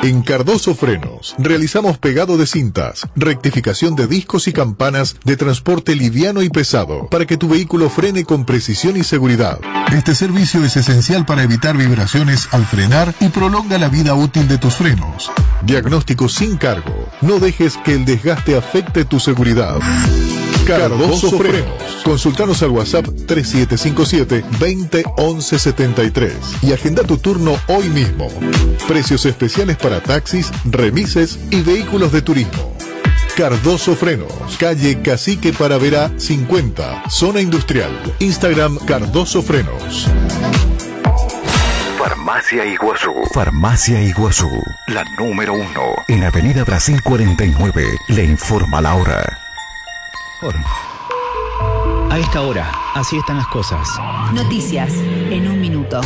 En Cardoso Frenos realizamos pegado de cintas, rectificación de discos y campanas de transporte liviano y pesado para que tu vehículo frene con precisión y seguridad. Este servicio es esencial para evitar vibraciones al frenar y prolonga la vida útil de tus frenos. Diagnóstico sin cargo. No dejes que el desgaste afecte tu seguridad. Cardoso Frenos. Consultanos al WhatsApp 3757-201173 y agenda tu turno hoy mismo. Precios especiales para taxis, remises y vehículos de turismo. Cardoso Frenos, calle Cacique Paraverá 50, zona industrial. Instagram Cardoso Frenos. Farmacia Iguazú. Farmacia Iguazú, la número 1 en Avenida Brasil 49. Le informa la hora. A esta hora, así están las cosas. Noticias en un minuto.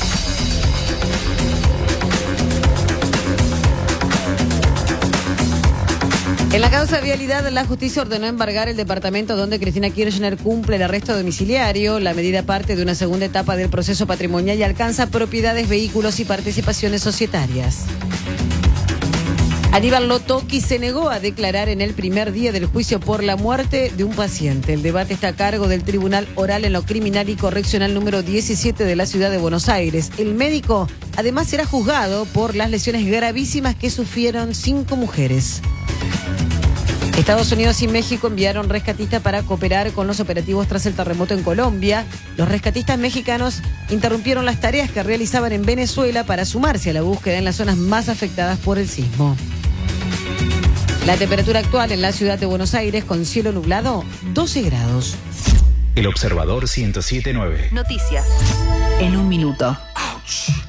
En la causa vialidad, la justicia ordenó embargar el departamento donde Cristina Kirchner cumple el arresto domiciliario. La medida parte de una segunda etapa del proceso patrimonial y alcanza propiedades, vehículos y participaciones societarias. Aníbal Lotoki se negó a declarar en el primer día del juicio por la muerte de un paciente. El debate está a cargo del Tribunal Oral en lo Criminal y Correccional número 17 de la Ciudad de Buenos Aires. El médico además será juzgado por las lesiones gravísimas que sufrieron 5 mujeres. Estados Unidos y México enviaron rescatistas para cooperar con los operativos tras el terremoto en Colombia. Los rescatistas mexicanos interrumpieron las tareas que realizaban en Venezuela para sumarse a la búsqueda en las zonas más afectadas por el sismo. La temperatura actual en la ciudad de Buenos Aires con cielo nublado, 12 grados. El Observador 107.9. Noticias en un minuto.